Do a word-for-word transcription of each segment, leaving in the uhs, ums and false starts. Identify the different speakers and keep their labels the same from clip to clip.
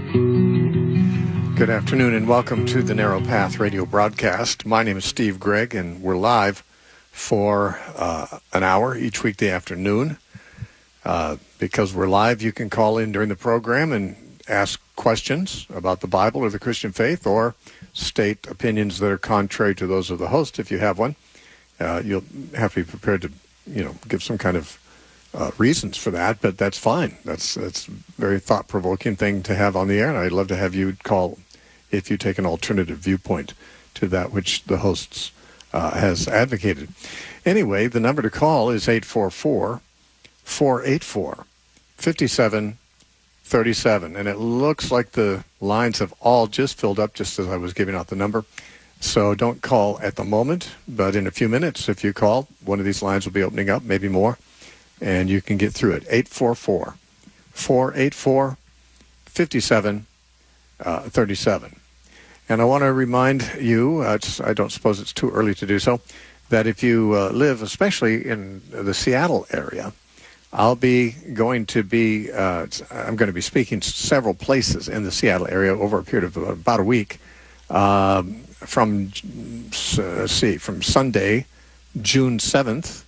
Speaker 1: Good afternoon and welcome to the Narrow Path radio broadcast. My name is Steve Gregg and we're live for uh, an hour each weekday afternoon. Uh, because we're live, you can call in during the program and ask questions about the Bible or the Christian faith, or state opinions that are contrary to those of the host if you have one. Uh, you'll have to be prepared to, you know, give some kind of uh, reasons for that, but that's fine. That's that's a very thought-provoking thing to have on the air, and I'd love to have you call if you take an alternative viewpoint to that which the hosts uh, has advocated. Anyway, the number to call is eight four four, four eight four, five seven three seven, and it looks like the lines have all just filled up just as I was giving out the number. So don't call at the moment, but in a few minutes, if you call, one of these lines will be opening up, maybe more, and you can get through it. eight four four, four eight four, five seven three seven. And I want to remind you, uh, it's, I don't suppose it's too early to do so, that if you uh, live, especially in the Seattle area, I'll be going to be, uh, I'm going to be speaking several places in the Seattle area over a period of about a week, um, from, uh, let's see, from Sunday, June seventh,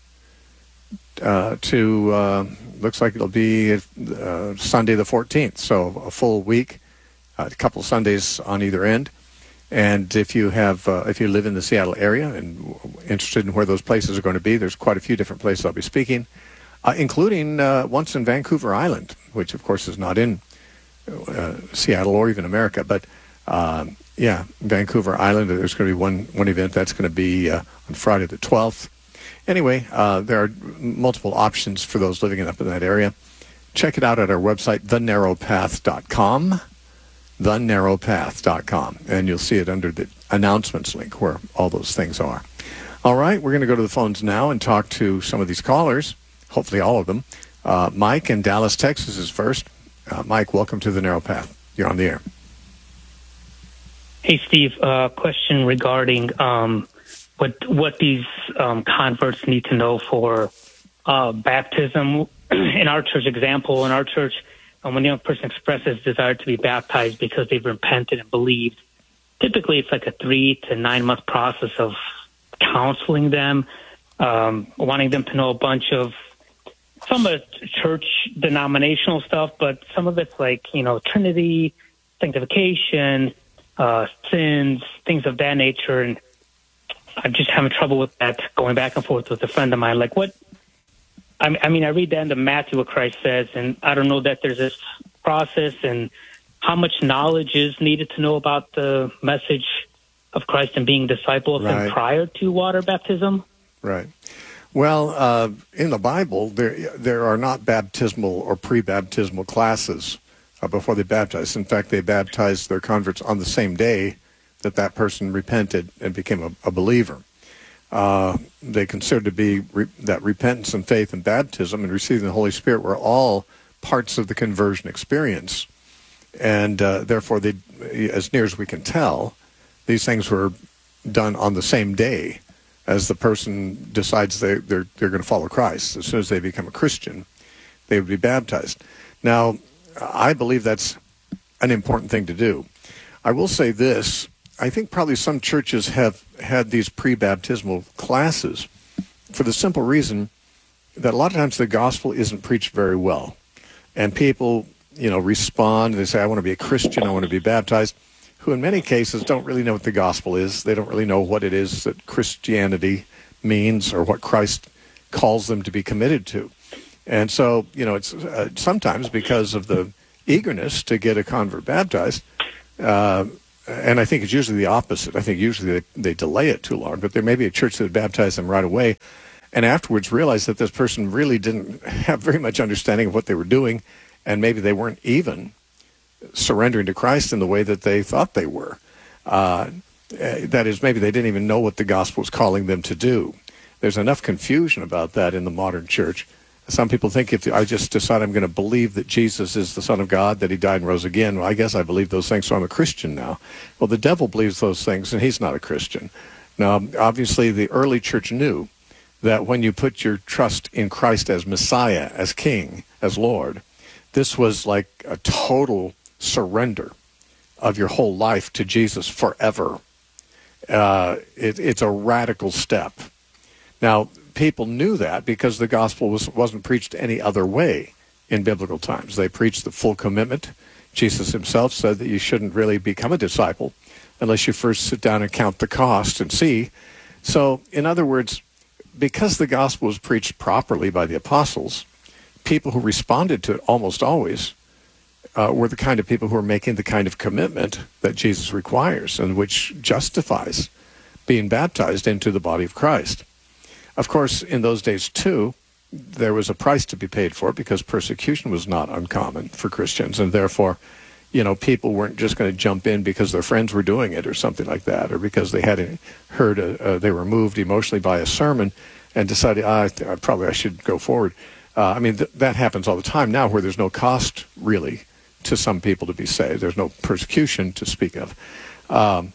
Speaker 1: uh, to, uh, looks like it'll be uh, Sunday the fourteenth, so a full week, uh, a couple of Sundays on either end. And if you have, uh, if you live in the Seattle area and interested in where those places are going to be, there's quite a few different places I'll be speaking. Uh, including uh, once in Vancouver Island, which of course is not in uh, Seattle or even America, but um, yeah, Vancouver Island. There's going to be one one event that's going to be uh, on Friday the twelfth. Anyway, uh, there are multiple options for those living up in that area. Check it out at our website, the narrow path dot com, the narrow path dot com, and you'll see it under the announcements link where all those things are. All right, we're going to go to the phones now and talk to some of these callers. Hopefully all of them. Uh, Mike in Dallas, Texas is first. Uh, Mike, welcome to the Narrow Path. You're on the air.
Speaker 2: Hey, Steve. Uh, question regarding um, what what these um, converts need to know for uh, baptism. In our church example, in our church, um, when a young person expresses desire to be baptized because they've repented and believed, typically it's like a three to nine month process of counseling them, um, wanting them to know a bunch of some of it's church denominational stuff, but some of it's like, you know, Trinity, sanctification, uh, sins, things of that nature. And I'm just having trouble with that, going back and forth with a friend of mine. Like what, I mean, I read that in the Matthew what Christ says, and I don't know that there's this process and how much knowledge is needed to know about the message of Christ and being disciples
Speaker 1: right.
Speaker 2: and prior to water baptism.
Speaker 1: Right. Well, uh, in the Bible, there there are not baptismal or pre-baptismal classes uh, before they baptize. In fact, they baptized their converts on the same day that that person repented and became a, a believer. Uh, they considered to be re- that repentance and faith and baptism and receiving the Holy Spirit were all parts of the conversion experience. And uh, therefore, they, as near as we can tell, these things were done on the same day as the person decides they, they're they're going to follow Christ. As soon as they become a Christian, they would be baptized. Now, I believe that's an important thing to do. I will say this. I think probably some churches have had these pre-baptismal classes for the simple reason that a lot of times the gospel isn't preached very well. And people, you know, respond. They say, I want to be a Christian. I want to be baptized. Who in many cases don't really know what the gospel is. They don't really know what it is that Christianity means or what Christ calls them to be committed to. And so, you know, it's uh, sometimes because of the eagerness to get a convert baptized, uh, and I think it's usually the opposite. I think usually they, they delay it too long, but there may be a church that would baptize them right away and afterwards realize that this person really didn't have very much understanding of what they were doing, and maybe they weren't even surrendering to Christ in the way that they thought they were. Uh, that is, maybe they didn't even know what the gospel was calling them to do. There's enough confusion about that in the modern church. Some people think if I just decide I'm going to believe that Jesus is the Son of God, that he died and rose again, well, I guess I believe those things, so I'm a Christian now. Well, the devil believes those things, and he's not a Christian. Now, obviously, the early church knew that when you put your trust in Christ as Messiah, as King, as Lord, this was like a total surrender of your whole life to Jesus forever. Uh, it, it's a radical step. Now, people knew that because the gospel was, wasn't preached any other way in biblical times. They preached the full commitment. Jesus himself said that you shouldn't really become a disciple unless you first sit down and count the cost and see. So, in other words, because the gospel was preached properly by the apostles, people who responded to it almost always uh, were the kind of people who were making the kind of commitment that Jesus requires and which justifies being baptized into the body of Christ. Of course, in those days, too, there was a price to be paid for it because persecution was not uncommon for Christians, and therefore, you know, people weren't just going to jump in because their friends were doing it or something like that, or because they had heard, a, uh, they were moved emotionally by a sermon and decided, ah, I th- probably I should go forward. Uh, I mean, th- that happens all the time now where there's no cost, really, to some people to be saved. There's no persecution to speak of. Um,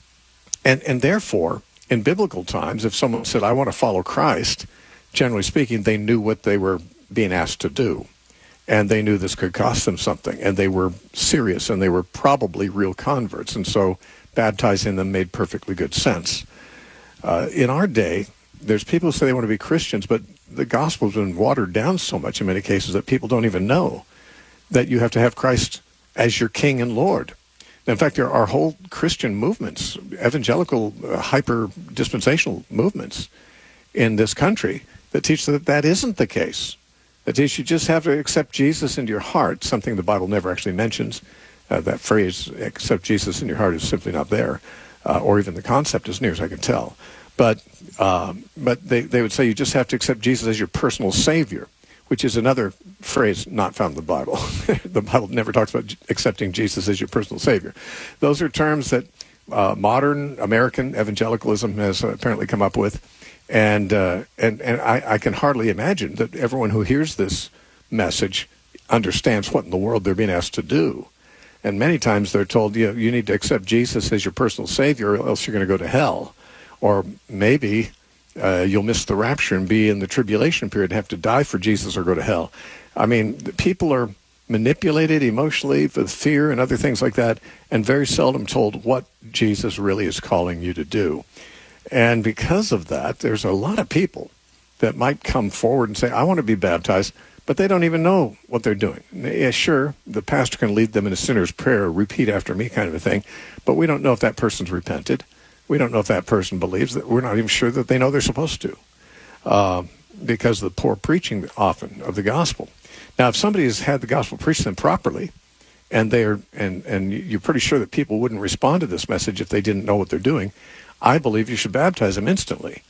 Speaker 1: and, and therefore, in biblical times, if someone said, I want to follow Christ, generally speaking, they knew what they were being asked to do. And they knew this could cost them something. And they were serious, and they were probably real converts. And so baptizing them made perfectly good sense. Uh, in our day, there's people who say they want to be Christians, but the gospel's been watered down so much in many cases that people don't even know that you have to have Christ as your King and Lord. In fact, there are whole Christian movements, evangelical, uh, hyper-dispensational movements in this country that teach that that isn't the case. That is, you just have to accept Jesus into your heart, something the Bible never actually mentions. Uh, that phrase, accept Jesus in your heart, is simply not there, uh, or even the concept, as near as I can tell. But um, but they, they would say you just have to accept Jesus as your personal Savior, which is another phrase not found in the Bible. The Bible never talks about accepting Jesus as your personal Savior. Those are terms that uh, modern American evangelicalism has apparently come up with. And uh, and and I, I can hardly imagine that everyone who hears this message understands what in the world they're being asked to do. And many times they're told, you know, you need to accept Jesus as your personal Savior, or else you're going to go to hell. Or maybe uh, you'll miss the rapture and be in the tribulation period and have to die for Jesus or go to hell. I mean, people are manipulated emotionally with fear and other things like that, and very seldom told what Jesus really is calling you to do. And because of that, there's a lot of people that might come forward and say, I want to be baptized, but they don't even know what they're doing. Yeah, sure, the pastor can lead them in a sinner's prayer, repeat after me kind of a thing, but we don't know if that person's repented. We don't know if that person believes that. We're not even sure that they know they're supposed to, uh, because of the poor preaching often of the gospel. Now, if somebody has had the gospel preached to them properly, and they're and, and you're pretty sure that people wouldn't respond to this message if they didn't know what they're doing, I believe you should baptize them instantly.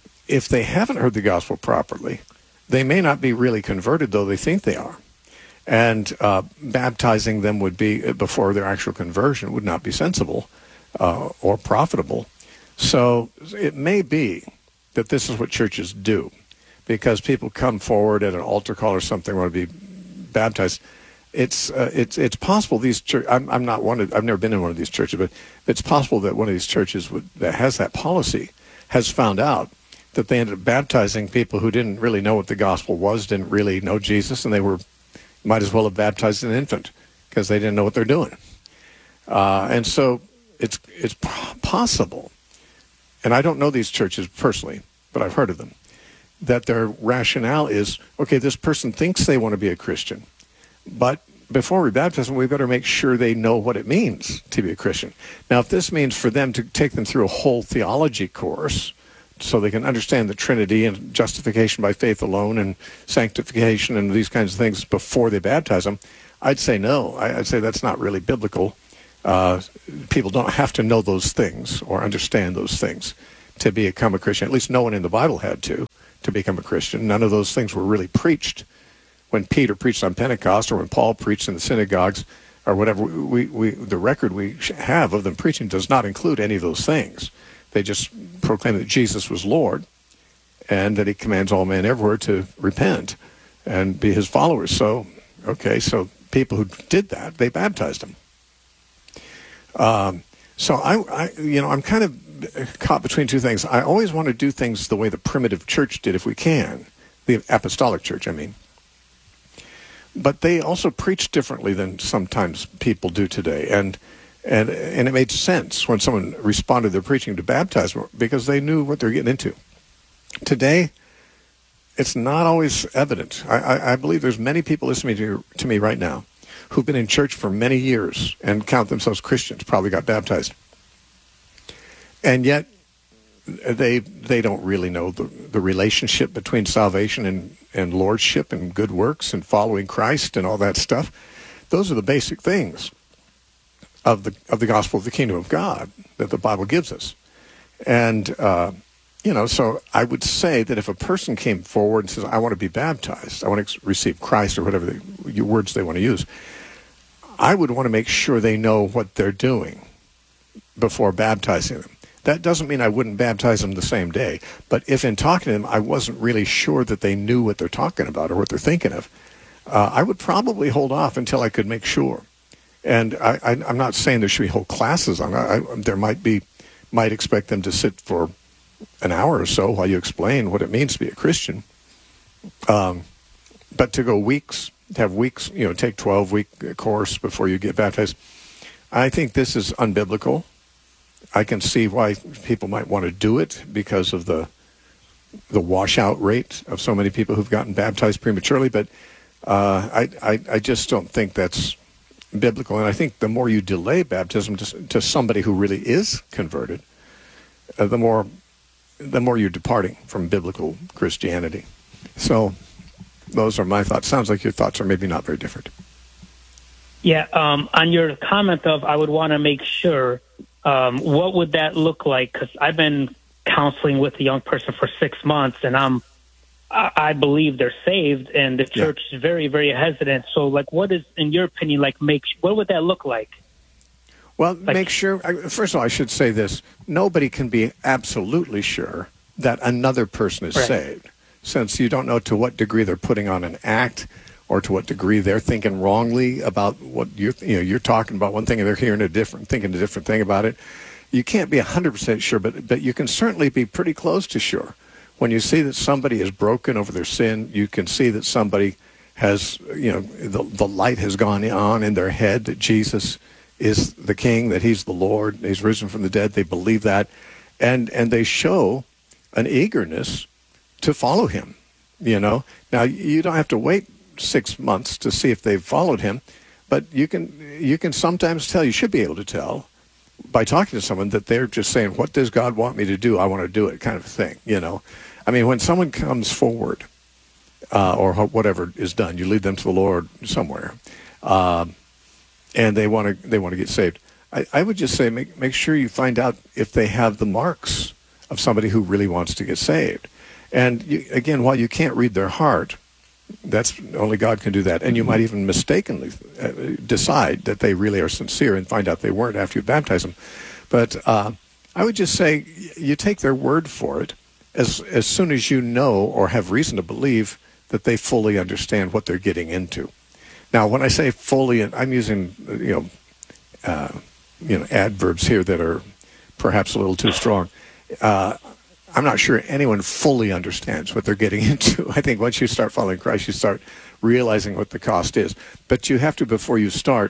Speaker 1: If they haven't heard the gospel properly, they may not be really converted, though they think they are. And uh, baptizing them would be, before their actual conversion, would not be sensible uh, or profitable. So it may be that this is what churches do, because people come forward at an altar call or something, want to be baptized. It's uh, it's it's possible these church. I'm I'm not one of. I've never been in one of these churches, but it's possible that one of these churches would, that has that policy has found out that they ended up baptizing people who didn't really know what the gospel was, didn't really know Jesus, and they were might as well have baptized an infant because they didn't know what they're doing. Uh, and so it's it's possible, and I don't know these churches personally, but I've heard of them, that their rationale is, okay, this person thinks they want to be a Christian, but before we baptize them, we better make sure they know what it means to be a Christian. Now, if this means for them to take them through a whole theology course so they can understand the Trinity and justification by faith alone and sanctification and these kinds of things before they baptize them, I'd say no. I'd say that's not really biblical. Uh, people don't have to know those things or understand those things to become a Christian. At least no one in the Bible had to, to become a Christian. None of those things were really preached when Peter preached on Pentecost or when Paul preached in the synagogues or whatever. We, we, the record we have of them preaching does not include any of those things. They just proclaim that Jesus was Lord and that he commands all men everywhere to repent and be his followers. So, okay, so people who did that, they baptized them. Um, so I, I, you know, I'm kind of caught between two things. I always want to do things the way the primitive church did if we can, the apostolic church, I mean. but they also preached differently than sometimes people do today. And and and it made sense when someone responded their preaching to baptize because they knew what they're getting into. Today, it's not always evident. I, I, I believe there's many people listening to, to me right now who've been in church for many years and count themselves Christians, probably got baptized. And yet, they they don't really know the, the relationship between salvation and, and lordship and good works and following Christ and all that stuff. Those are the basic things of the of the gospel of the kingdom of God that the Bible gives us. And, uh, you know, so I would say that if a person came forward and says, I want to be baptized, I want to receive Christ, or whatever the words they want to use, I would want to make sure they know what they're doing before baptizing them. That doesn't mean I wouldn't baptize them the same day. But if in talking to them, I wasn't really sure that they knew what they're talking about or what they're thinking of, uh, I would probably hold off until I could make sure. And I, I, I'm not saying there should be whole classes on it. I, there might be, might expect them to sit for an hour or so while you explain what it means to be a Christian. Um, but to go weeks, to have weeks, you know, take twelve-week course before you get baptized, I think this is unbiblical. I can see why people might want to do it because of the the washout rate of so many people who've gotten baptized prematurely, but uh, I, I I just don't think that's biblical. And I think the more you delay baptism to, to somebody who really is converted, uh, the more the more you're departing from biblical Christianity. So those are my thoughts. Sounds like your thoughts are maybe not very different.
Speaker 2: Yeah, um, on your comment of I would want to make sure, um, what would that look like? Because I've been counseling with a young person for six months, and I'm, I, I believe they're saved, and the church yeah. is very, very hesitant. So, like, what is, in your opinion, like, make what would that look like?
Speaker 1: Well,
Speaker 2: like,
Speaker 1: make sure, first of all, I should say this. Nobody can be absolutely sure that another person is right. saved, since you don't know to what degree they're putting on an act or to what degree they're thinking wrongly about what you're, you know, you're talking about one thing and they're hearing a different, thinking a different thing about it. You can't be one hundred percent sure, but, but you can certainly be pretty close to sure. When you see that somebody is broken over their sin, you can see that somebody has, you know, the, the light has gone on in their head that Jesus is the King, that he's the Lord, he's risen from the dead. They believe that, and and they show an eagerness to follow him, you know. Now, you don't have to wait six months to see if they've followed him, but you can you can sometimes tell, you should be able to tell, by talking to someone that they're just saying, what does God want me to do? I want to do it, kind of thing, you know. I mean, when someone comes forward, uh, or whatever is done, you lead them to the Lord somewhere, uh, and they want to they want to get saved. I, I would just say make make sure you find out if they have the marks of somebody who really wants to get saved. And you, again, while you can't read their heart, that's only God can do that. And you might even mistakenly decide that they really are sincere and find out they weren't after you baptize them. But uh, I would just say you take their word for it as as soon as you know or have reason to believe that they fully understand what they're getting into. Now, when I say fully, I'm using you know uh, you know adverbs here that are perhaps a little too strong. Uh, I'm not sure anyone fully understands what they're getting into. I think once you start following Christ, you start realizing what the cost is. But you have to, before you start,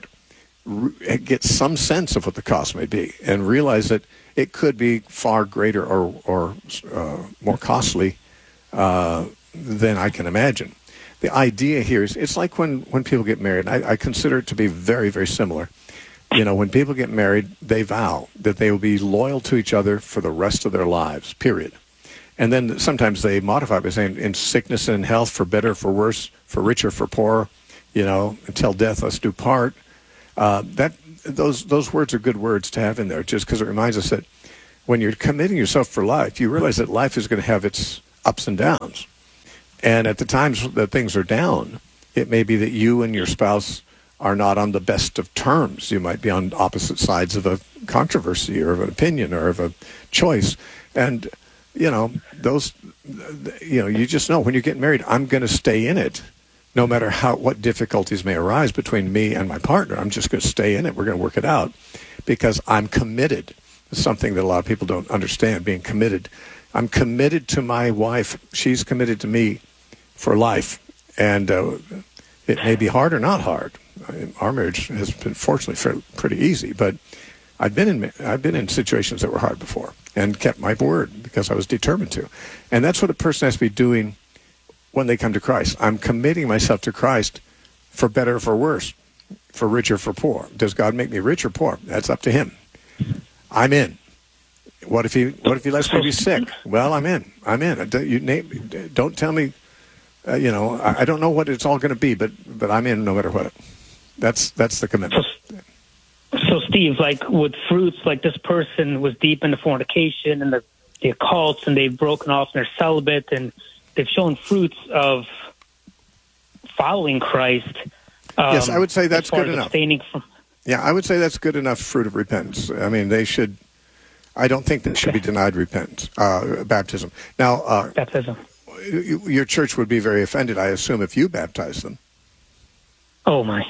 Speaker 1: re- get some sense of what the cost may be and realize that it could be far greater or, or uh, more costly uh, than I can imagine. The idea here is, it's like when, when people get married. I, I consider it to be very, very similar. You know, when people get married, they vow that they will be loyal to each other for the rest of their lives, period. And then sometimes they modify by saying, in sickness and in health, for better, for worse, for richer, for poorer, you know, until death us do part. Uh, that those those words are good words to have in there, just because it reminds us that when you're committing yourself for life, you realize that life is going to have its ups and downs. And at the times that things are down, it may be that you and your spouse are not on the best of terms. You might be on opposite sides of a controversy or of an opinion or of a choice. And, you know, those, you know, you just know when you get married, I'm going to stay in it no matter how, what difficulties may arise between me and my partner. I'm just going to stay in it. We're going to work it out because I'm committed. It's something that a lot of people don't understand, being committed. I'm committed to my wife. She's committed to me for life. And, uh, It may be hard or not hard. I mean, our marriage has been fortunately fairly, pretty easy, but I've been in I've been in situations that were hard before and kept my word because I was determined to. And that's what a person has to be doing when they come to Christ. I'm committing myself to Christ for better or for worse, for rich or for poor. Does God make me rich or poor? That's up to him. I'm in. What if he what if he lets me be sick? Well, I'm in. I'm in. You name, don't tell me, uh, you know, I, I don't know what it's all going to be, but but I'm in no matter what. That's that's the commitment.
Speaker 2: So, so Steve, like with fruits, like this person was deep into fornication and the, the occults, and they've broken off and they're celibate, and they've shown fruits of following Christ. Um,
Speaker 1: yes, I would say that's
Speaker 2: as far
Speaker 1: good
Speaker 2: as
Speaker 1: enough.
Speaker 2: abstaining from.
Speaker 1: Yeah, I would say that's good enough fruit of repentance. I mean, they should. I don't think they should be denied repentance, uh, baptism. Now, uh,
Speaker 2: Baptism.
Speaker 1: your church would be very offended, I assume, if you baptized them.
Speaker 2: Oh my.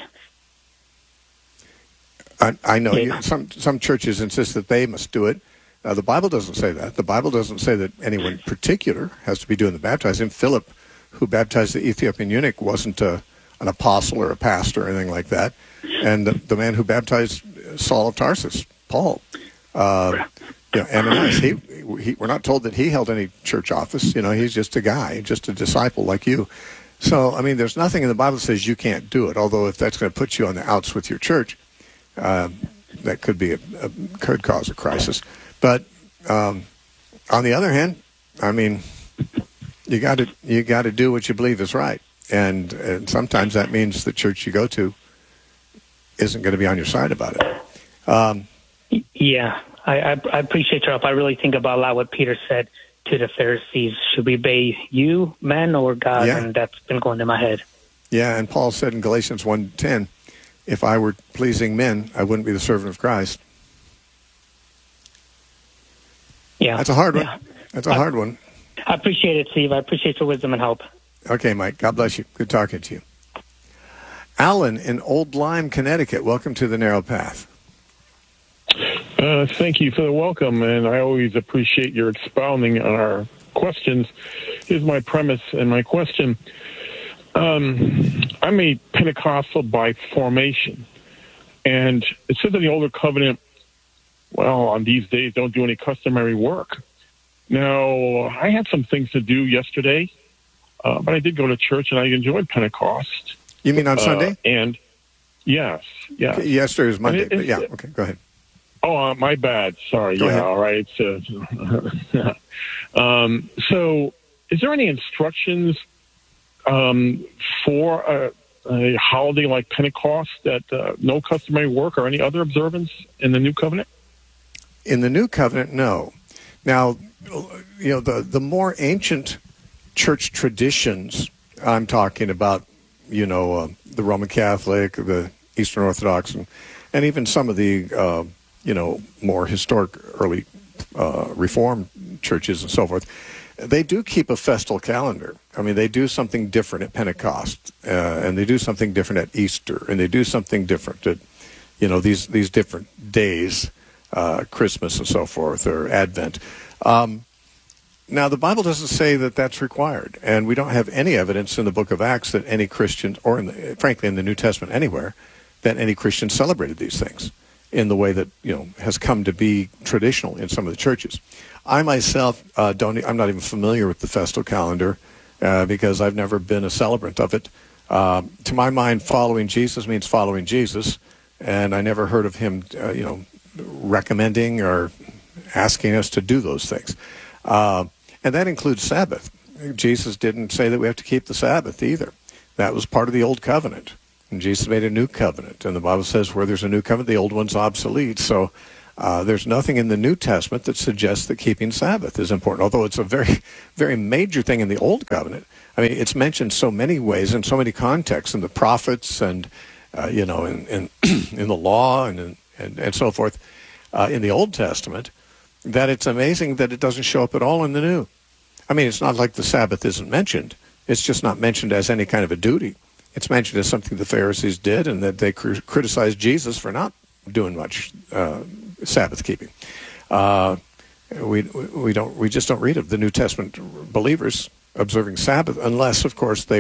Speaker 1: I, I know
Speaker 2: Yeah.
Speaker 1: you, some some churches insist that they must do it. Uh, the Bible doesn't say that. The Bible doesn't say that anyone in particular has to be doing the baptizing. Philip, who baptized the Ethiopian eunuch, wasn't a, an apostle or a pastor or anything like that. And the, the man who baptized Saul of Tarsus, Paul, uh, you know, Ananias, he, he, we're not told that he held any church office. You know, he's just a guy, just a disciple like you. So, I mean, there's nothing in the Bible that says you can't do it, although if that's going to put you on the outs with your church, uh, that could be a, a, could cause a crisis. But um, on the other hand, I mean, you got to you got to do what you believe is right, and, and sometimes that means the church you go to isn't going to be on your side about it. Um,
Speaker 2: Yeah, I, I, I appreciate your help. I really think about a lot what Peter said to the Pharisees. Should we obey you, men, or God?
Speaker 1: Yeah.
Speaker 2: And that's been going in my head.
Speaker 1: Yeah, and Paul said in Galatians one ten, if I were pleasing men, I wouldn't be the servant of Christ.
Speaker 2: Yeah,
Speaker 1: That's a hard one.
Speaker 2: Yeah.
Speaker 1: That's a hard one.
Speaker 2: I appreciate it, Steve. I appreciate your wisdom and help.
Speaker 1: Okay, Mike. God bless you. Good talking to you. Alan in Old Lyme, Connecticut. Welcome to the Narrow Path.
Speaker 3: Uh, thank you for the welcome, and I always appreciate your expounding on our questions. Here's my premise and my question. Um, I'm a Pentecostal by formation, and it says in the Older Covenant, well, on these days, don't do any customary work. Now, I had some things to do yesterday, uh, but I did go to church, and I enjoyed Pentecost.
Speaker 1: You mean on
Speaker 3: Uh,
Speaker 1: Sunday?
Speaker 3: and, yes, yes.
Speaker 1: Okay, yesterday was Monday,
Speaker 3: it-
Speaker 1: but yeah,
Speaker 3: it-
Speaker 1: okay, go ahead.
Speaker 3: Oh, uh, my bad. Sorry.
Speaker 1: Go
Speaker 3: yeah,
Speaker 1: ahead.
Speaker 3: all right. Uh, um, so, is there any instructions um, for a, a holiday like Pentecost that uh, no customary work or any other observance in the New Covenant?
Speaker 1: In the New Covenant, no. Now, you know, the, the more ancient church traditions, I'm talking about, you know, uh, the Roman Catholic, the Eastern Orthodox, and, and even some of the, uh, you know, more historic early uh, Reformed churches and so forth, they do keep a festal calendar. I mean, they do something different at Pentecost, uh, and they do something different at Easter, and they do something different at, you know, these, these different days, uh, Christmas and so forth, or Advent. Um, now, the Bible doesn't say that that's required, and we don't have any evidence in the book of Acts that any Christians, or in the, frankly in the New Testament anywhere, that any Christians celebrated these things in the way that, you know, has come to be traditional in some of the churches. I myself uh, don't, I'm not even familiar with the festal calendar uh, because I've never been a celebrant of it. Uh, to my mind, following Jesus means following Jesus, and I never heard of him, uh, you know, recommending or asking us to do those things. Uh, and that includes Sabbath. Jesus didn't say that we have to keep the Sabbath either. That was part of the Old Covenant. And Jesus made a new covenant. And the Bible says where there's a new covenant, the old one's obsolete. So uh, there's nothing in the New Testament that suggests that keeping Sabbath is important, although it's a very, very major thing in the Old Covenant. I mean, it's mentioned so many ways in so many contexts, in the prophets and, uh, you know, in, in, in the law and, in, and, and so forth uh, in the Old Testament, that it's amazing that it doesn't show up at all in the New. I mean, it's not like the Sabbath isn't mentioned. It's just not mentioned as any kind of a duty. It's mentioned as something the Pharisees did, and that they cr- criticized Jesus for not doing much uh, Sabbath keeping. Uh, we we don't we just don't read of the New Testament believers observing Sabbath, unless, of course, they were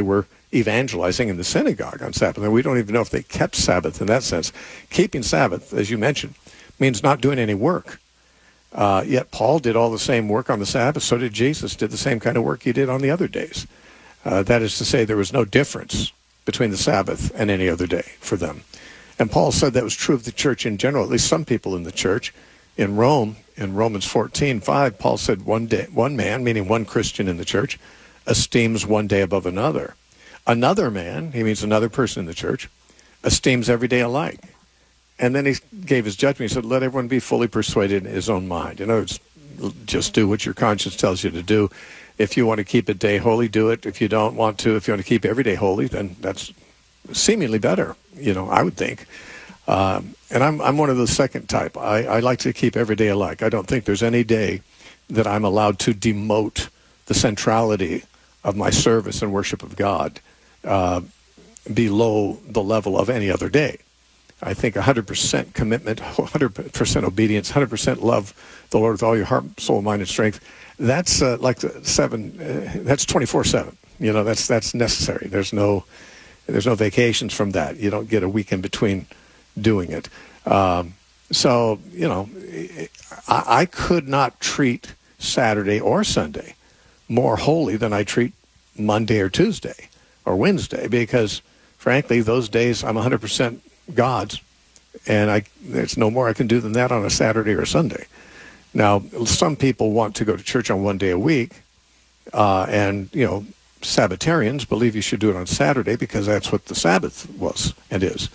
Speaker 1: evangelizing in the synagogue on Sabbath. And we don't even know if they kept Sabbath in that sense. Keeping Sabbath, as you mentioned, means not doing any work. Uh, yet Paul did all the same work on the Sabbath. So did Jesus, did the same kind of work he did on the other days. Uh, that is to say, there was no difference between the Sabbath and any other day for them. And Paul said that was true of the church in general, at least some people in the church. In Rome, in Romans fourteen five, Paul said one day, one man, meaning one Christian in the church, esteems one day above another. Another man, he means another person in the church, esteems every day alike. And then he gave his judgment. He said, let everyone be fully persuaded in his own mind. In other words, just do what your conscience tells you to do. If you want to keep a day holy, do it. If you don't want to, if you want to keep every day holy, then that's seemingly better, you know, I would think. Um, and I'm I'm one of the second type. I, I like to keep every day alike. I don't think there's any day that I'm allowed to demote the centrality of my service and worship of God uh, below the level of any other day. I think one hundred percent commitment, one hundred percent obedience, one hundred percent love the Lord with all your heart, soul, mind, and strength. That's uh, like the seven. Uh, that's twenty-four seven. You know, that's that's necessary. There's no there's no vacations from that. You don't get a week in between doing it. Um, so you know, I, I could not treat Saturday or Sunday more holy than I treat Monday or Tuesday or Wednesday, because frankly, those days I'm one hundred percent God's, and I there's no more I can do than that on a Saturday or a Sunday. Now, some people want to go to church on one day a week, uh, and you know, Sabbatarians believe you should do it on Saturday because that's what the Sabbath was and is.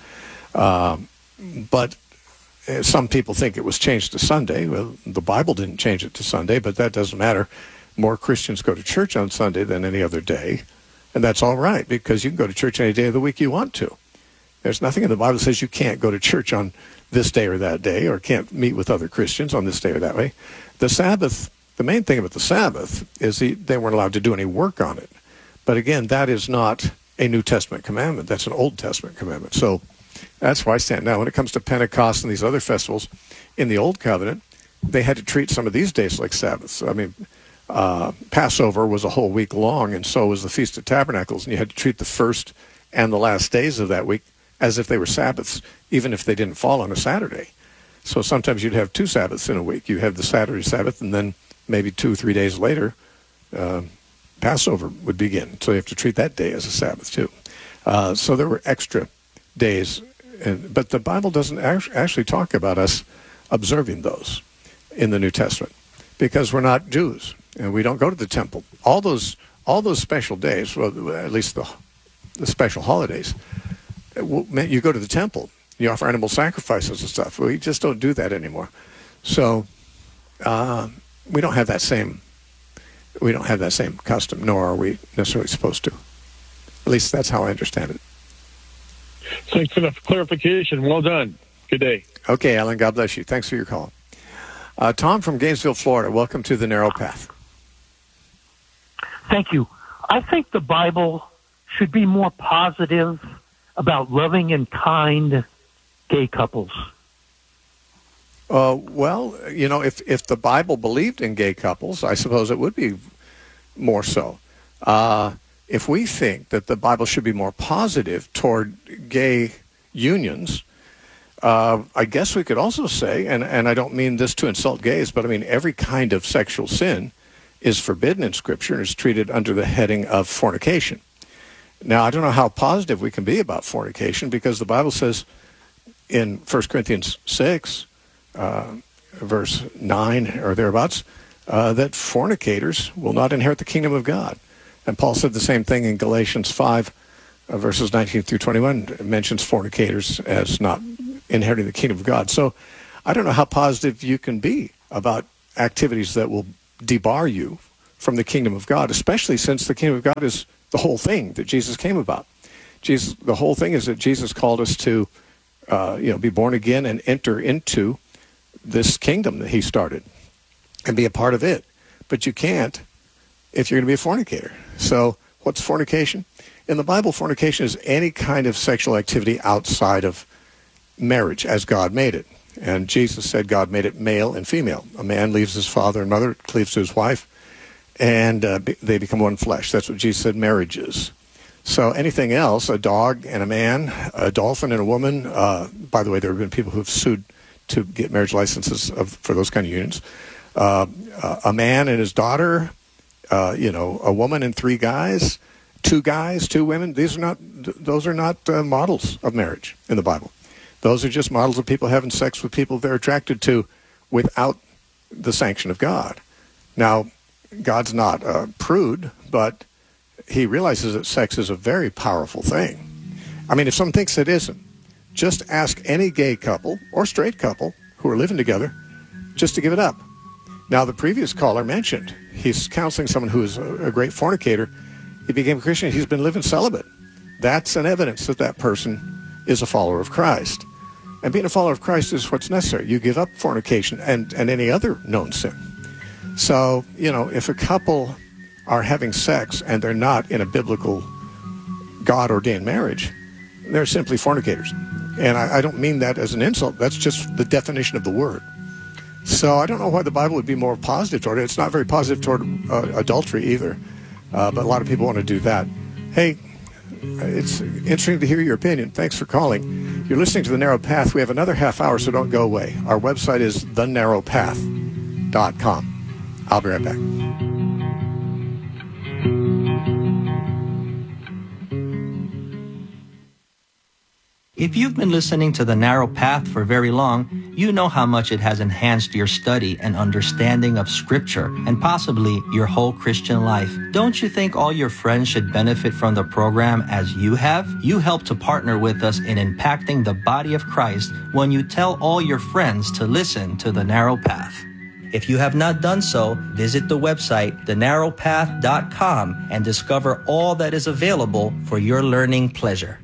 Speaker 1: Um, but some people think it was changed to Sunday. Well, the Bible didn't change it to Sunday, but that doesn't matter. More Christians go to church on Sunday than any other day, and that's all right because you can go to church any day of the week you want to. There's nothing in the Bible that says you can't go to church on this day or that day, or can't meet with other Christians on this day or that way. The Sabbath, the main thing about the Sabbath is the, they weren't allowed to do any work on it. But again, that is not a New Testament commandment. That's an Old Testament commandment. So that's why I stand now. When it comes to Pentecost and these other festivals in the Old Covenant, they had to treat some of these days like Sabbaths. I mean, uh, Passover was a whole week long, and so was the Feast of Tabernacles, and you had to treat the first and the last days of that week as if they were Sabbaths, even if they didn't fall on a Saturday. So sometimes you'd have two Sabbaths in a week. You have the Saturday Sabbath, and then maybe two or three days later, uh, Passover would begin. So you have to treat that day as a Sabbath, too. Uh, so there were extra days. And, but the Bible doesn't actually talk about us observing those in the New Testament because we're not Jews, and we don't go to the temple. All those all those special days, well, at least the, the special holidays, meant you go to the temple, you offer animal sacrifices and stuff. We just don't do that anymore. So uh, we don't have that same we don't have that same custom, nor are we necessarily supposed to. At least that's how I understand it.
Speaker 3: Thanks for the clarification. Well done. Good day.
Speaker 1: Okay, Alan, God bless you. Thanks for your call. Uh, Tom from Gainesville, Florida. Welcome to the Narrow Path.
Speaker 4: Thank you. I think the Bible should be more positive about loving and kind gay couples.
Speaker 1: Uh, well, you know, if, if the Bible believed in gay couples, I suppose it would be more so. Uh, if we think that the Bible should be more positive toward gay unions, uh, I guess we could also say, and, and I don't mean this to insult gays, but I mean every kind of sexual sin is forbidden in Scripture and is treated under the heading of fornication. Now, I don't know how positive we can be about fornication because the Bible says in First Corinthians six, uh, verse nine or thereabouts, uh, that fornicators will not inherit the kingdom of God. And Paul said the same thing in Galatians five, uh, verses nineteen through twenty-one. It mentions fornicators as not inheriting the kingdom of God. So I don't know how positive you can be about activities that will debar you from the kingdom of God, especially since the kingdom of God is the whole thing that Jesus came about. Jesus, the whole thing is that Jesus called us to, uh, you know, be born again and enter into this kingdom that he started and be a part of it. But you can't if you're going to be a fornicator. So what's fornication? In the Bible, fornication is any kind of sexual activity outside of marriage as God made it. And Jesus said God made it male and female. A man leaves his father and mother, cleaves to his wife, and uh, be, they become one flesh. That's what Jesus said marriage is. So anything else, a dog and a man, a dolphin and a woman, uh, by the way, there have been people who have sued to get marriage licenses of, for those kind of unions, uh, a man and his daughter, uh, you know, a woman and three guys, two guys, two women. These are not; those are not uh, models of marriage in the Bible. Those are just models of people having sex with people they're attracted to without the sanction of God. Now, God's not a prude, but he realizes that sex is a very powerful thing. I mean, if someone thinks it isn't, just ask any gay couple or straight couple who are living together just to give it up. Now, the previous caller mentioned he's counseling someone who is a, a great fornicator. He became a Christian. He's been living celibate. That's an evidence that that person is a follower of Christ. And being a follower of Christ is what's necessary. You give up fornication and, and any other known sin. So, you know, if a couple are having sex and they're not in a biblical God-ordained marriage, they're simply fornicators. And I, I don't mean that as an insult. That's just the definition of the word. So I don't know why the Bible would be more positive toward it. It's not very positive toward uh, adultery either. Uh, but a lot of people want to do that. Hey, it's interesting to hear your opinion. Thanks for calling. You're listening to The Narrow Path. We have another half hour, so don't go away. Our website is the narrow path dot com. I'll be right back.
Speaker 5: If you've been listening to The Narrow Path for very long, you know how much it has enhanced your study and understanding of Scripture and possibly your whole Christian life. Don't you think all your friends should benefit from the program as you have? You help to partner with us in impacting the body of Christ when you tell all your friends to listen to The Narrow Path. If you have not done so, visit the website the narrow path dot com and discover all that is available for your learning pleasure.